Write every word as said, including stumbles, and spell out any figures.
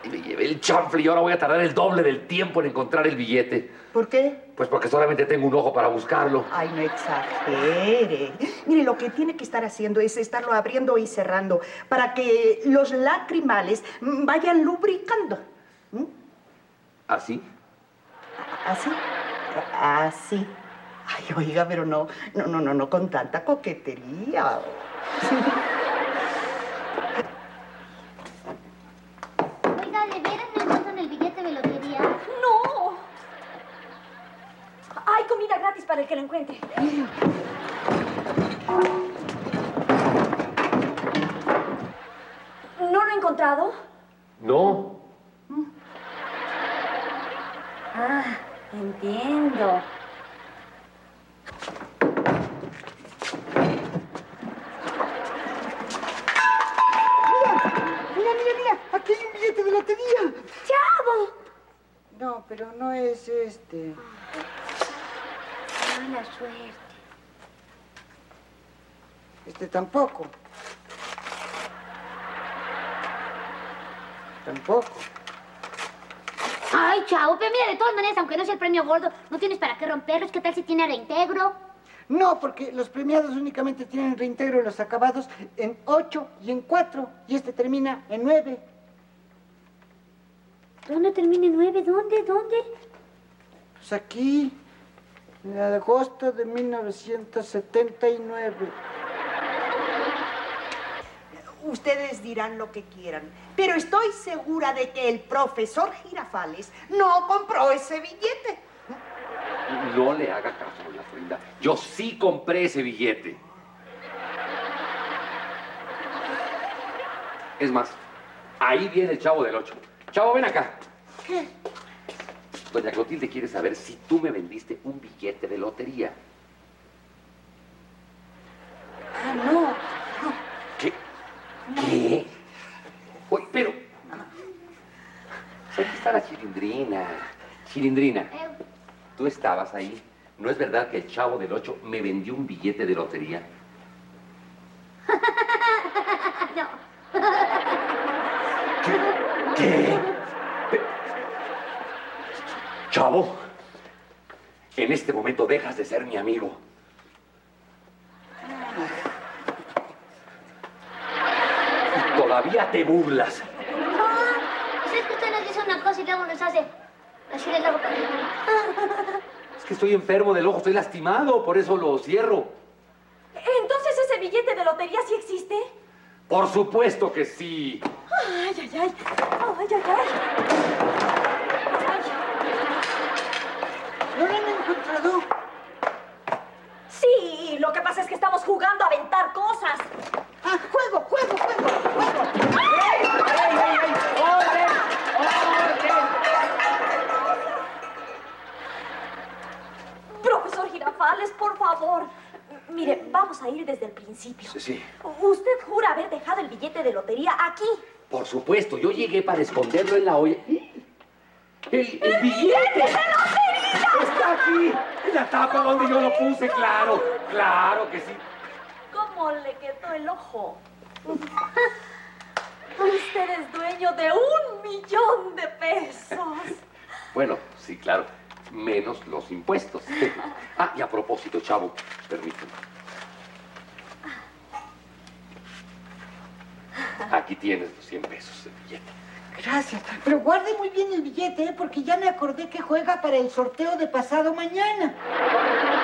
Y me llevé el chanfle y ahora voy a tardar el doble del tiempo en encontrar el billete. ¿Por qué? Pues porque solamente tengo un ojo para buscarlo. Ay, no exagere. Mire, lo que tiene que estar haciendo es estarlo abriendo y cerrando para que los lacrimales vayan lubricando. ¿Mm? ¿Así? ¿Así? Así. Ay, oiga, pero no, no, no, no, no con tanta coquetería. Oiga, ¿de veras no encuentran el billete de lotería? ¡No! Hay comida gratis para el que lo encuentre. ¿No lo he encontrado? No. Ah, entiendo. Mira, mira, mira, aquí hay un billete de lotería. ¡Chavo! No, pero no es este. Mala suerte. Este tampoco. Tampoco. Ay, chavo, pero mira, de todas maneras, aunque no sea el premio gordo, no tienes para qué romperlos. ¿Qué tal si tiene reintegro? No, porque los premiados únicamente tienen reintegro en los acabados en ocho y en cuatro. Y este termina en nueve. ¿Dónde termina en nueve? ¿Dónde? ¿Dónde? Pues aquí, en agosto de mil novecientos setenta y nueve. Ustedes dirán lo que quieran, pero estoy segura de que el profesor Girafales no compró ese billete. No le haga caso, doña Florinda. Yo sí compré ese billete. Es más, ahí viene el Chavo del Ocho. Chavo, ven acá. ¿Qué? Doña Clotilde quiere saber si tú me vendiste un billete de lotería. Ah, no, no. ¿Qué? ¿Qué? Oye, pero... Aquí está la Chilindrina. Chilindrina, Eh, tú estabas ahí. ¿No es verdad que el Chavo del Ocho me vendió un billete de lotería? no. ¿Qué? ¿Qué? Pe- Chavo, en este momento dejas de ser mi amigo. Y todavía te burlas. No, si es que usted nos dice una cosa y luego nos hace así de loco. Es que estoy enfermo del ojo, estoy lastimado, por eso lo cierro. ¿Entonces ese billete de lotería sí existe? Por supuesto que sí. Ay, ay, ay. Ay, ay, ay. ¿No lo han encontrado? Sí, lo que pasa es que estamos jugando a aventar cosas. Ah, juego, juego, juego, juego. ¡Ey, ey, ey! ¡Orden! ¡Orden! Profesor Girafales, por favor. Mire, vamos a ir desde el principio. Sí, sí. ¿Usted jura haber dejado el billete de lotería aquí? Por supuesto, yo llegué para esconderlo en la olla. ¡El, el billete! de lotería! ¡Está aquí! En la tapa donde yo lo puse, claro. Claro que sí. ¿Cómo le quedó el ojo? Usted es dueño de un millón de pesos. Bueno, sí, claro. Menos los impuestos. Ah, y a propósito, Chavo, permíteme. Aquí tienes los cien pesos de billete. Gracias, pero guarde muy bien el billete, ¿eh? Porque ya me acordé que juega para el sorteo de pasado mañana.